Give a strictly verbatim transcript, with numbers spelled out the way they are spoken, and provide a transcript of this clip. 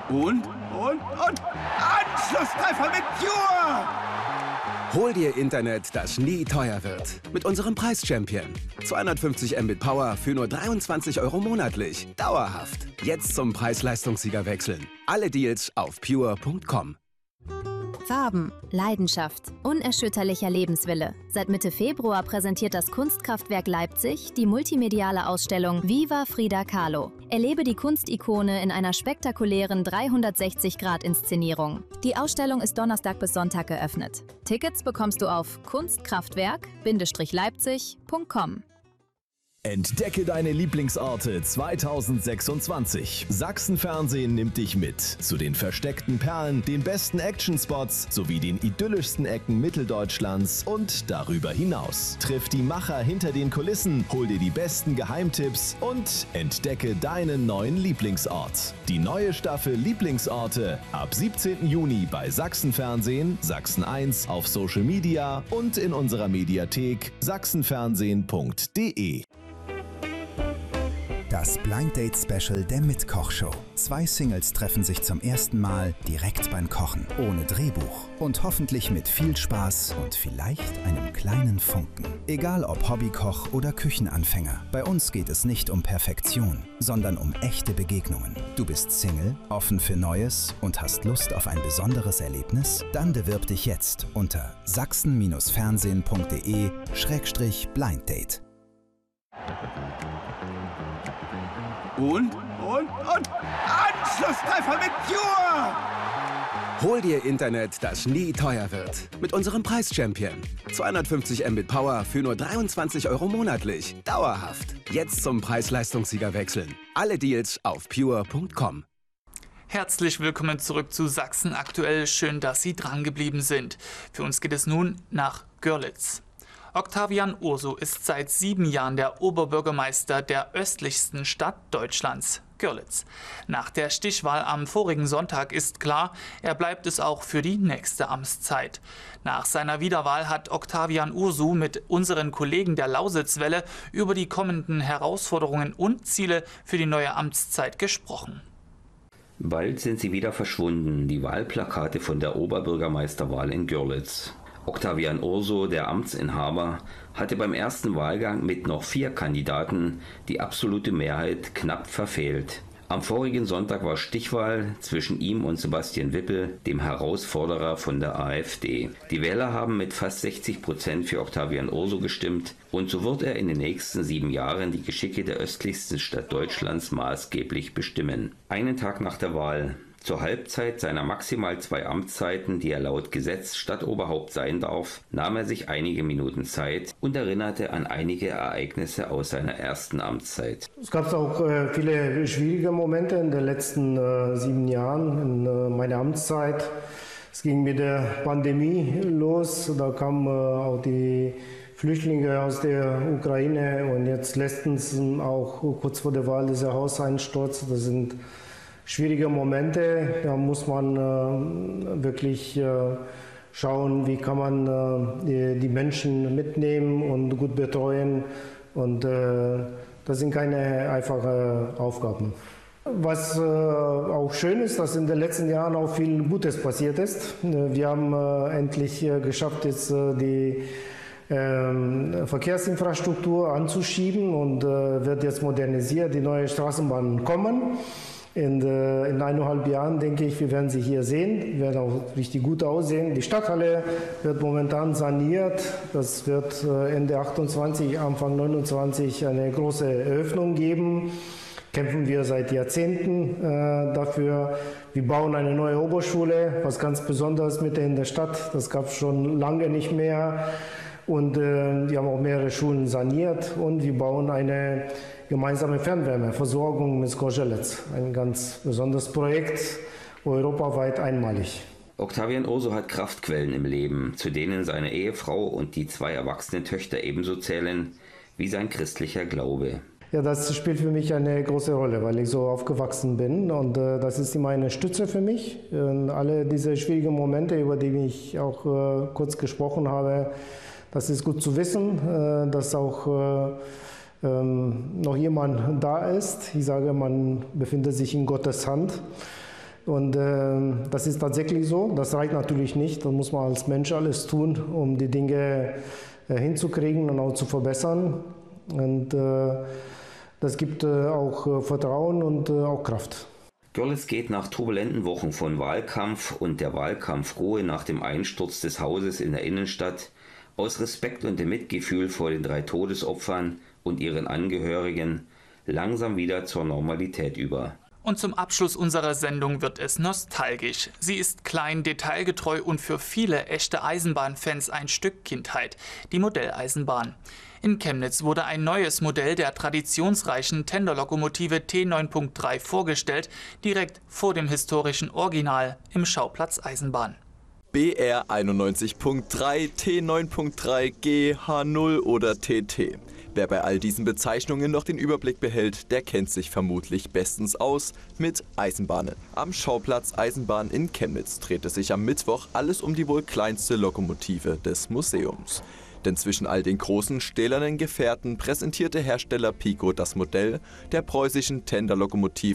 Und, und, und, Anschlusstreffer mit Pure! Hol dir Internet, das nie teuer wird. Mit unserem Preis-Champion. zweihundertfünfzig Mbit Power für nur dreiundzwanzig Euro monatlich. Dauerhaft. Jetzt zum Preis-Leistungssieger wechseln. Alle Deals auf pure punkt com. Farben, Leidenschaft, unerschütterlicher Lebenswille. Seit Mitte Februar präsentiert das Kunstkraftwerk Leipzig die multimediale Ausstellung Viva Frida Kahlo. Erlebe die Kunstikone in einer spektakulären dreihundertsechzig Grad Inszenierung. Die Ausstellung ist Donnerstag bis Sonntag geöffnet. Tickets bekommst du auf kunstkraftwerk Leipzig punkt com. Entdecke deine Lieblingsorte zweitausendsechsundzwanzig. Sachsen-Fernsehen nimmt dich mit zu den versteckten Perlen, den besten Actionspots sowie den idyllischsten Ecken Mitteldeutschlands und darüber hinaus. Triff die Macher hinter den Kulissen, hol dir die besten Geheimtipps und entdecke deinen neuen Lieblingsort. Die neue Staffel Lieblingsorte ab siebzehnten Juni bei Sachsen-Fernsehen, Sachsen eins auf Social Media und in unserer Mediathek sachsenfernsehen punkt de. Das Blind Date Special der Mitkoch-Show. Zwei Singles treffen sich zum ersten Mal direkt beim Kochen, ohne Drehbuch und hoffentlich mit viel Spaß und vielleicht einem kleinen Funken. Egal ob Hobbykoch oder Küchenanfänger, bei uns geht es nicht um Perfektion, sondern um echte Begegnungen. Du bist Single, offen für Neues und hast Lust auf ein besonderes Erlebnis? Dann bewirb dich jetzt unter sachsen fernsehen punkt de Schrägstrich Blind Date. Und, und, und, Anschlusstreffer mit Pure! Hol dir Internet, das nie teuer wird. Mit unserem Preis-Champion. zweihundertfünfzig Mbit Power für nur dreiundzwanzig Euro monatlich. Dauerhaft. Jetzt zum Preis-Leistungssieger wechseln. Alle Deals auf pure punkt com. Herzlich willkommen zurück zu Sachsen aktuell. Schön, dass Sie drangeblieben sind. Für uns geht es nun nach Görlitz. Octavian Urso ist seit sieben Jahren der Oberbürgermeister der östlichsten Stadt Deutschlands, Görlitz. Nach der Stichwahl am vorigen Sonntag ist klar, er bleibt es auch für die nächste Amtszeit. Nach seiner Wiederwahl hat Octavian Urso mit unseren Kollegen der Lausitzwelle über die kommenden Herausforderungen und Ziele für die neue Amtszeit gesprochen. Bald sind sie wieder verschwunden, die Wahlplakate von der Oberbürgermeisterwahl in Görlitz. Octavian Urso, der Amtsinhaber, hatte beim ersten Wahlgang mit noch vier Kandidaten die absolute Mehrheit knapp verfehlt. Am vorigen Sonntag war Stichwahl zwischen ihm und Sebastian Wippel, dem Herausforderer von der AfD. Die Wähler haben mit fast sechzig Prozent für Octavian Urso gestimmt und so wird er in den nächsten sieben Jahren die Geschicke der östlichsten Stadt Deutschlands maßgeblich bestimmen. Einen Tag nach der Wahl, zur Halbzeit seiner maximal zwei Amtszeiten, die er laut Gesetz Stadtoberhaupt sein darf, nahm er sich einige Minuten Zeit und erinnerte an einige Ereignisse aus seiner ersten Amtszeit. Es gab auch äh, viele schwierige Momente in den letzten äh, sieben Jahren in äh, meiner Amtszeit. Es ging mit der Pandemie los, da kamen äh, auch die Flüchtlinge aus der Ukraine und jetzt letztens auch kurz vor der Wahl dieser Hauseinsturz. Das sind schwierige Momente, da muss man äh, wirklich äh, schauen, wie kann man äh, die, die Menschen mitnehmen und gut betreuen. Und äh, das sind keine einfachen Aufgaben. Was äh, auch schön ist, dass in den letzten Jahren auch viel Gutes passiert ist. Wir haben äh, endlich äh, geschafft, jetzt äh, die äh, Verkehrsinfrastruktur anzuschieben und äh, wird jetzt modernisiert. Die neue Straßenbahnen kommen. In, äh, in eineinhalb Jahren, denke ich, wir werden sie hier sehen, wir werden auch richtig gut aussehen. Die Stadthalle wird momentan saniert. Das wird äh, Ende achtundzwanzig, Anfang neunundzwanzig eine große Eröffnung geben. Kämpfen wir seit Jahrzehnten äh, dafür. Wir bauen eine neue Oberschule, was ganz Besonderes mitten in der Stadt. Das gab es schon lange nicht mehr. Und äh, wir haben auch mehrere Schulen saniert und wir bauen eine gemeinsame Fernwärmeversorgung mit Gorzelec. Ein ganz besonderes Projekt, europaweit einmalig. Octavian Urso hat Kraftquellen im Leben, zu denen seine Ehefrau und die zwei erwachsenen Töchter ebenso zählen wie sein christlicher Glaube. Ja, das spielt für mich eine große Rolle, weil ich so aufgewachsen bin und äh, das ist immer eine Stütze für mich. Und alle diese schwierigen Momente, über die ich auch äh, kurz gesprochen habe, das ist gut zu wissen, äh, dass auch äh, ähm, noch jemand da ist. Ich sage, man befindet sich in Gottes Hand. Und äh, das ist tatsächlich so. Das reicht natürlich nicht. Da muss man als Mensch alles tun, um die Dinge äh, hinzukriegen und auch zu verbessern. Und äh, das gibt äh, auch äh, Vertrauen und äh, auch Kraft. Görlitz geht nach turbulenten Wochen von Wahlkampf und der Wahlkampfruhe nach dem Einsturz des Hauses in der Innenstadt aus Respekt und dem Mitgefühl vor den drei Todesopfern und ihren Angehörigen langsam wieder zur Normalität über. Und zum Abschluss unserer Sendung wird es nostalgisch. Sie ist klein, detailgetreu und für viele echte Eisenbahnfans ein Stück Kindheit, die Modelleisenbahn. In Chemnitz wurde ein neues Modell der traditionsreichen Tenderlokomotive T neun Punkt drei vorgestellt, direkt vor dem historischen Original im Schauplatz Eisenbahn. B R einundneunzig Punkt drei, T neun Punkt drei, G, H null oder T T. Wer bei all diesen Bezeichnungen noch den Überblick behält, der kennt sich vermutlich bestens aus mit Eisenbahnen. Am Schauplatz Eisenbahn in Chemnitz drehte sich am Mittwoch alles um die wohl kleinste Lokomotive des Museums. Denn zwischen all den großen stählernen Gefährten präsentierte Hersteller Pico das Modell der preußischen Tenderlokomotive